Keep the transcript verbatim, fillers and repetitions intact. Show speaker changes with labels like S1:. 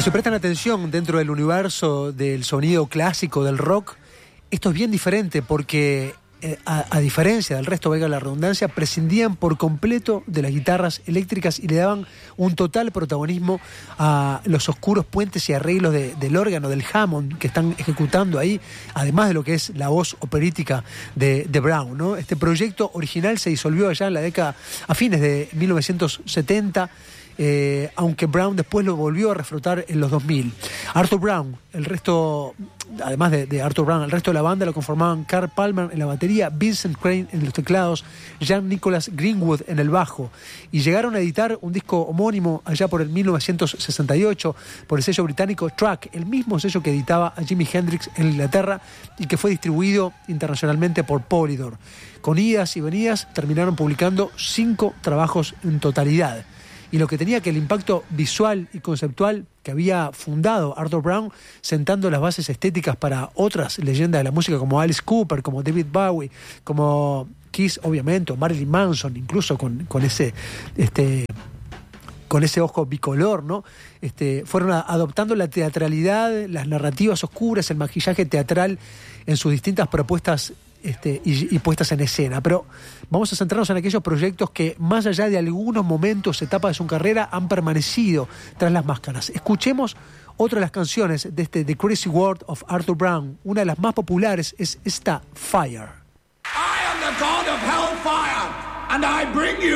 S1: si prestan atención dentro del universo del sonido clásico del rock, esto es bien diferente porque eh, a, a diferencia del resto, valga la redundancia, prescindían por completo de las guitarras eléctricas y le daban un total protagonismo a los oscuros puentes y arreglos de, del órgano, del Hammond que están ejecutando ahí, además de lo que es la voz operítica de, de Brown, ¿no? Este proyecto original se disolvió allá en la década, a fines de mil novecientos setenta, Eh, aunque Brown después lo volvió a reflotar en los dos mil. Arthur Brown, el resto, además de, de Arthur Brown, el resto de la banda lo conformaban Carl Palmer en la batería, Vincent Crane en los teclados, Jan Nicholas Greenwood en el bajo, y llegaron a editar un disco homónimo allá por el mil novecientos sesenta y ocho por el sello británico Track, el mismo sello que editaba a Jimi Hendrix en Inglaterra y que fue distribuido internacionalmente por Polydor. Con idas y venidas terminaron publicando cinco trabajos en totalidad. Y lo que tenía que el impacto visual y conceptual que había fundado Arthur Brown, sentando las bases estéticas para otras leyendas de la música como Alice Cooper, como David Bowie, como Kiss, obviamente, o Marilyn Manson, incluso con, con ese este con ese ojo bicolor, ¿no? Este, fueron a, adoptando la teatralidad, las narrativas oscuras, el maquillaje teatral en sus distintas propuestas Este, y, y puestas en escena. Pero vamos a centrarnos en aquellos proyectos que, más allá de algunos momentos, etapas de su carrera, han permanecido tras las máscaras. Escuchemos otra de las canciones de este The Crazy World of Arthur Brown. Una de las más populares es esta, Fire.
S2: I am the god of hellfire, and I bring you